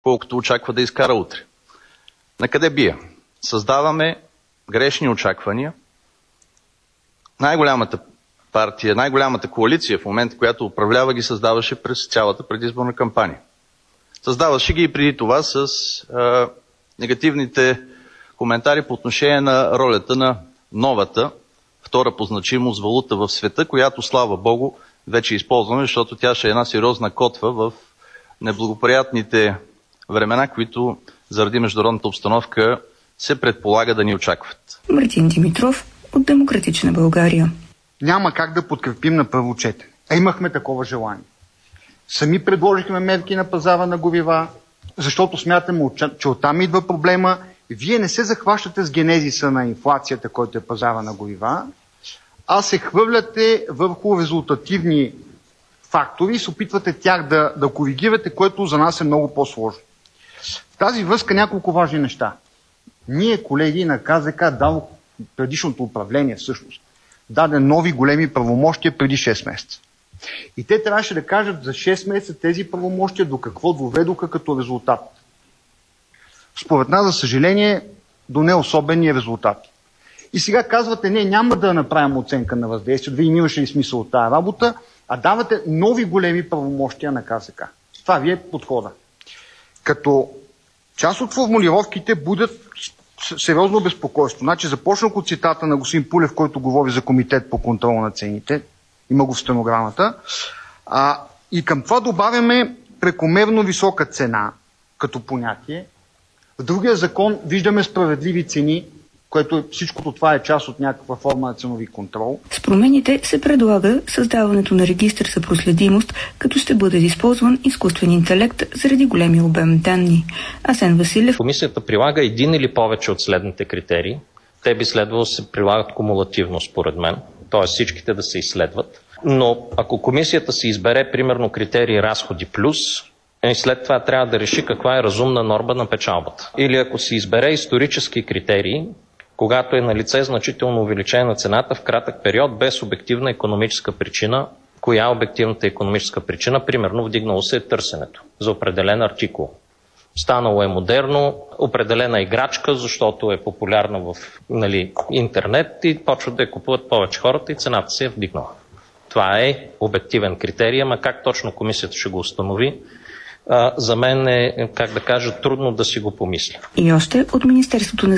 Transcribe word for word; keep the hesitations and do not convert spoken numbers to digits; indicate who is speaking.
Speaker 1: колкото очаква да изкара утре. Накъде бия? Създаваме грешни очаквания. Най-голямата партия, най-голямата коалиция в момента, която управлява, ги създаваше през цялата предизборна кампания. Създаваше ги и преди това с а, негативните коментари по отношение на ролята на новата, втора по значимост валута в света, която, слава Богу, вече използваме, защото тя ще е една сериозна котва в неблагоприятните времена, които заради международната обстановка се предполага да ни очакват.
Speaker 2: Мартин Димитров от Демократична България.
Speaker 3: Няма как да подкрепим на първо четене. А имахме такова желание. Сами предложихме мерки на пазара на горива, защото смятаме, че оттам идва проблема. Вие не се захващате с генезиса на инфлацията, който е пазара на горива, а се хвърляте върху резултативни фактори и се опитвате тях да, да коригирате, което за нас е много по-сложно. В тази връзка няколко важни неща. Ние, колеги на КЗК, дал предишното управление всъщност, даде нови големи правомощия преди шест месеца. И те трябваше да кажат за шест месеца тези правомощия до какво доведоха като резултат. Според нас, за съжаление, до не особени резултати. И сега казвате, не, няма да направим оценка на въздействието, вие имаше ли смисъл от тази работа, а давате нови големи правомощия на КЗК. Това ви е подхода. Като част от формулировките будят сериозно безпокойство. Значи започнах от цитата на господин Пулев, който говори за комитет по контрол на цените. Има го в стенограмата. А, и към това добавяме прекомерно висока цена като понятие. В другия закон виждаме справедливи цени, което всичкото това е част от някаква форма на ценови контрол.
Speaker 2: С промените се предлага създаването на регистър за проследимост, като ще бъде използван изкуствен интелект заради големи обем данни. Асен Василев.
Speaker 4: Комисията прилага един или повече от следните критерии. Те би следвало да се прилагат кумулативно, според мен, т.е. всичките да се изследват. Но ако комисията си избере, примерно, критерии разходи плюс, и след това трябва да реши каква е разумна норма на печалбата. Или ако си избере исторически критерии, когато е налице значително увеличение на цената в кратък период без обективна икономическа причина. Коя е обективната икономическа причина? Примерно вдигнало се е търсенето за определен артикул. Станало е модерно, определена играчка, защото е популярна в, нали, интернет и почват да я купуват повече хората и цената се е вдигнала. Това е обективен критерий, ама как точно комисията ще го установи? За мен е, как да кажа, трудно да си го помисля.
Speaker 2: И още от Министерството на